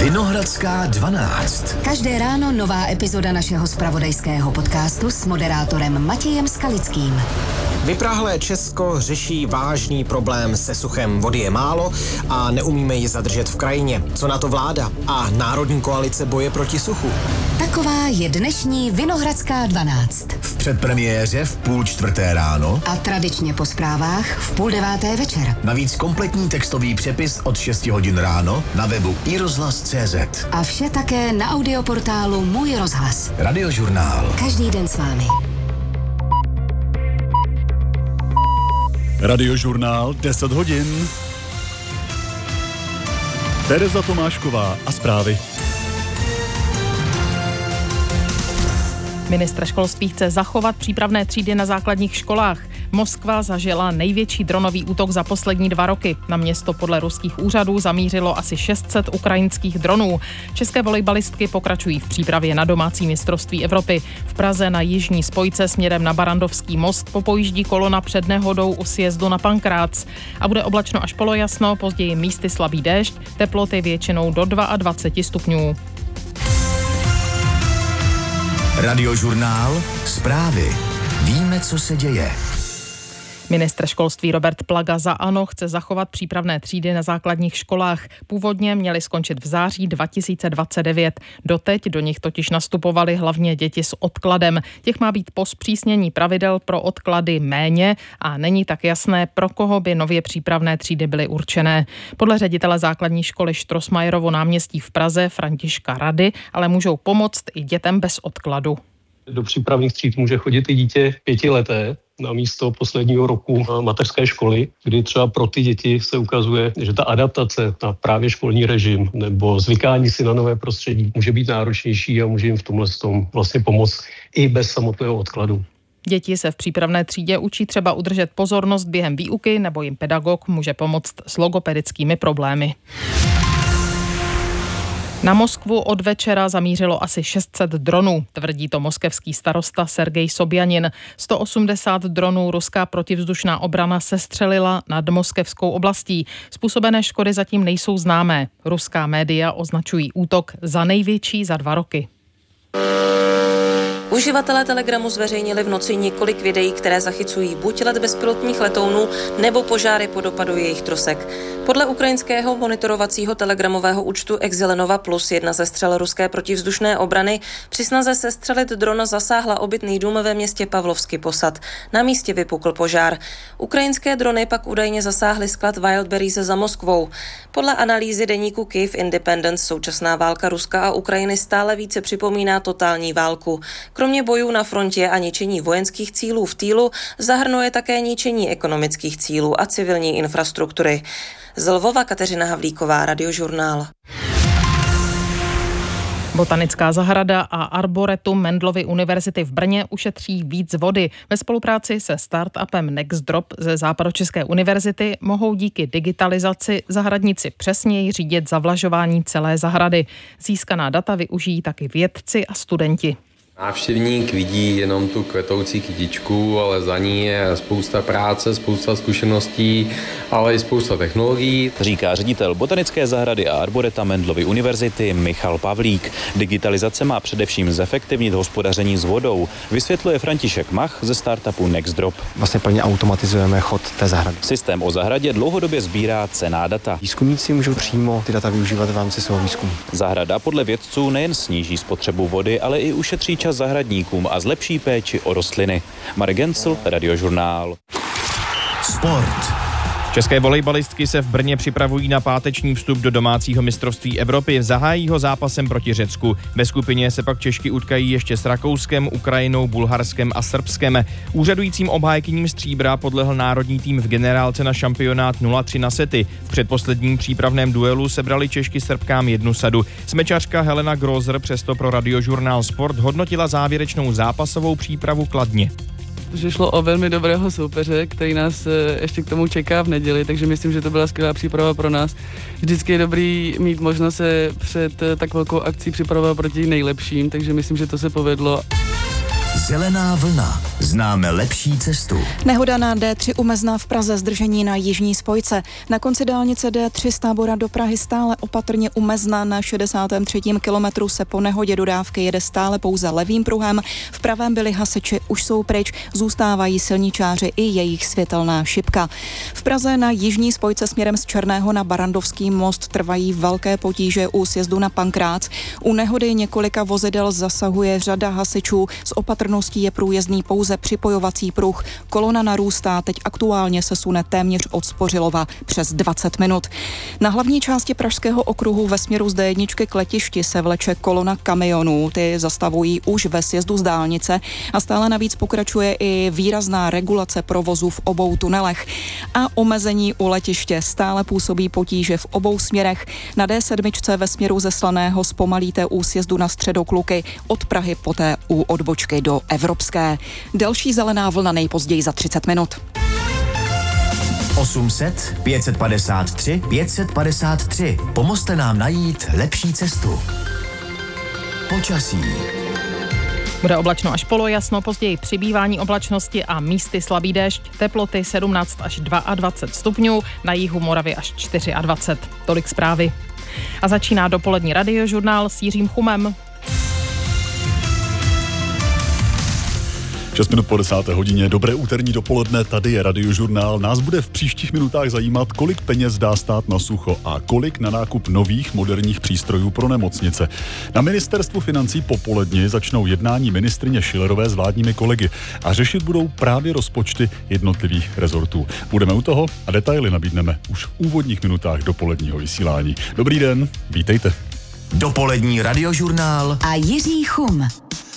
Vinohradská 12. Každé ráno nová epizoda našeho zpravodajského podcastu s moderátorem Matějem Skalickým. Vyprahlé Česko řeší vážný problém se suchem. Vody je málo a neumíme ji zadržet v krajině. Co na to vláda a Národní koalice boje proti suchu? Taková je dnešní Vinohradská 12. V předpremiéře v 3:30 ráno A tradičně po zprávách v 8:30 večer. navíc kompletní textový přepis od 6 hodin ráno na webu iRozhlas.cz. A vše také na audioportálu Můj rozhlas. Radiožurnál. Každý den s vámi. Radiožurnál 10 hodin. Tereza Tomášková a zprávy. Ministr školství chce zachovat přípravné třídy na základních školách. Moskva zažila největší dronový útok za poslední 2 roky. Na město podle ruských úřadů zamířilo asi 600 ukrajinských dronů. České volejbalistky pokračují v přípravě na domácí mistrovství Evropy. V Praze na jižní spojce směrem na Barandovský most popojíždí kolona před nehodou u sjezdu na Pankrác. A bude oblačno až polojasno, později místy slabý déšť, teploty většinou do 22 stupňů. Radiožurnál. Zprávy. Víme, co se děje. Ministr školství Robert Plaga za ANO chce zachovat přípravné třídy na základních školách. Původně měly skončit v září 2029. Doteď do nich totiž nastupovaly hlavně děti s odkladem. Těch má být po zpřísnění pravidel pro odklady méně a není tak jasné, pro koho by nově přípravné třídy byly určené. Podle ředitele základní školy Štrosmajerovo náměstí v Praze Františka Rady ale můžou pomoct i dětem bez odkladu. Do přípravných tříd může chodit i dítě 5leté na místo posledního roku mateřské školy, kdy třeba pro ty děti se ukazuje, že ta adaptace na právě školní režim nebo zvykání si na nové prostředí může být náročnější a může jim v tomhle vlastně pomoct i bez samotného odkladu. Děti se v přípravné třídě učí třeba udržet pozornost během výuky nebo jim pedagog může pomoct s logopedickými problémy. Na Moskvu od večera zamířilo asi 600 dronů, tvrdí to moskevský starosta Sergej Sobjanin. 180 dronů ruská protivzdušná obrana sestřelila nad moskevskou oblastí. Způsobené škody zatím nejsou známé. Ruská média označují útok za největší za 2 roky. Uživatelé Telegramu zveřejnili v noci několik videí, které zachycují buď let bezpilotních letounů, nebo požáry po dopadu jejich trosek. Podle ukrajinského monitorovacího telegramového účtu Exilenova Plus jedna ze střel ruské protivzdušné obrany při snaze sestřelit dron zasáhla obytný dům ve městě Pavlovsky Posad. Na místě vypukl požár. Ukrajinské drony pak údajně zasáhly sklad Wildberries za Moskvou. Podle analýzy deníku Kyiv Independence současná válka Ruska a Ukrajiny stále více připomíná totální válku. Kromě bojů na frontě a ničení vojenských cílů v týlu zahrnuje také ničení ekonomických cílů a civilní infrastruktury. Z Lvova Kateřina Havlíková, Radiožurnál. Botanická zahrada a arboretum Mendelovy univerzity v Brně ušetří víc vody. Ve spolupráci se startupem Nextdrop ze Západočeské univerzity mohou díky digitalizaci zahradníci přesněji řídit zavlažování celé zahrady. Získaná data využijí taky vědci a studenti. Návštěvník vidí jenom tu kvetoucí kytičku, ale za ní je spousta práce, spousta zkušeností, ale i spousta technologií. Říká ředitel Botanické zahrady a arboreta Mendelovy univerzity Michal Pavlík. Digitalizace má především zefektivnit hospodaření s vodou, vysvětluje František Mach ze startupu Nextdrop. Vlastně plně automatizujeme chod té zahrady. Systém o zahradě dlouhodobě sbírá cenná data. Výzkumníci můžou přímo ty data využívat v rámci svého výzkumu. Zahrada podle vědců nejen sníží spotřebu vody, ale i ušetří čas zahradníkům a zlepší péči o rostliny. Marek Gencl, Radiožurnál. Sport. České volejbalistky se v Brně připravují na páteční vstup do domácího mistrovství Evropy. Zahájí ho zápasem proti Řecku. Ve skupině se pak Češky utkají ještě s Rakouskem, Ukrajinou, Bulharskem a Srbskem. Úřadujícím obhájkyním stříbra podlehl národní tým v generálce na šampionát 0-3 na sety. V předposledním přípravném duelu sebrali Češky Srbkám 1 sadu. Smečařka Helena Grozer přesto pro Radiožurnál Sport hodnotila závěrečnou zápasovou přípravu kladně. Že šlo o velmi dobrého soupeře, který nás ještě k tomu čeká v neděli, takže myslím, že to byla skvělá příprava pro nás. Vždycky je dobrý mít možnost se před tak velkou akcí připravovat proti nejlepším, takže myslím, že to se povedlo. Zelená vlna. známe lepší cestu. Nehoda na D3 u Mezna v Praze, zdržení na jižní spojce. Na konci dálnice D3 z Tábora do Prahy stále opatrně u Mezna na 63. kilometru se po nehodě dodávky jede stále pouze levým pruhem. V pravém byli hasiči, už jsou pryč, zůstávají silničáři i jejich světelná šipka. V Praze na jižní spojce směrem z Černého na Barrandovský most trvají velké potíže u sjezdu na Pankrác. U nehody několika vozidel zasahuje řada hasičů, s opatrností je průjezdný pouze připojovací pruh. Kolona narůstá, teď aktuálně se sune téměř od Spořilova přes 20 minut. Na hlavní části Pražského okruhu ve směru z D1 k letišti se vleče kolona kamionů. Ty zastavují už ve sjezdu z dálnice a stále navíc pokračuje i výrazná regulace provozu v obou tunelech. A omezení u letiště stále působí potíže v obou směrech. Na D7 ve směru ze Slaného zpomalíte u sjezdu na Středokluky, od Prahy poté u odbočky do Evropské. Další zelená vlna nejpozději za 30 minut. 800 553 553. Pomozte nám najít lepší cestu. Počasí. Bude oblačno až polojasno, později přibývání oblačnosti a místy slabý déšť, teploty 17 až 22 stupňů, na jihu Moravy až 24. Tolik zprávy. A začíná dopolední radiožurnál s Jiřím Chumem. 6 minut po 10. hodině, dobré úterní dopoledne, tady je radiožurnál. Nás bude v příštích minutách zajímat, kolik peněz dá stát na sucho a kolik na nákup nových moderních přístrojů pro nemocnice. Na ministerstvu financí popoledni začnou jednání ministryně Schillerové s vládními kolegy a řešit budou právě rozpočty jednotlivých rezortů. Budeme u toho a detaily nabídneme už v úvodních minutách dopoledního vysílání. Dobrý den, vítejte. Dopolední radiožurnál a Jiří Chum.